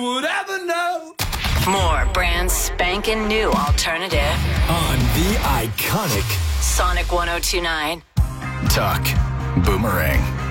would ever know. More brand spanking new alternative. On the iconic Sonic 102.9. Talk Boomerang.